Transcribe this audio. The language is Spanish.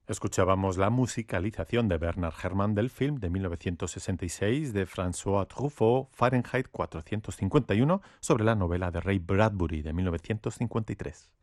Escuchábamos la musicalización de Bernard Herrmann del film de 1966 de François Truffaut, Fahrenheit 451, sobre la novela de Ray Bradbury de 1953.